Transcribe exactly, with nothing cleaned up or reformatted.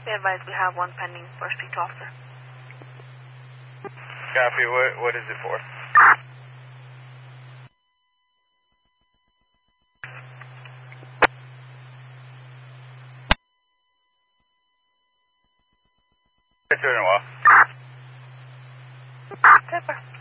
Be advised we have one pending pursuit officer. Copy. What, what is it for? It's doing well. Tipper.